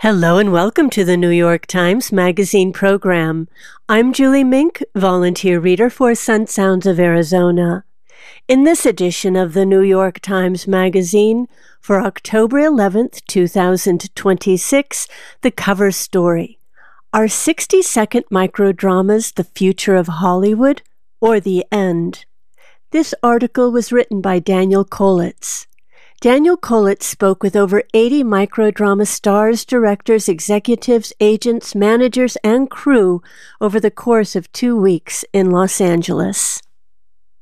Hello and welcome to the New York Times Magazine program. I'm Julie Mink, volunteer reader for Sun Sounds of Arizona. In this edition of the New York Times Magazine for October 11th, 2026, the cover story: Are 60-second microdramas the future of Hollywood or the end? This article was written by Daniel Kolitz. Daniel Kolitz spoke with over 80 microdrama stars, directors, executives, agents, managers, and crew over the course of 2 weeks in Los Angeles.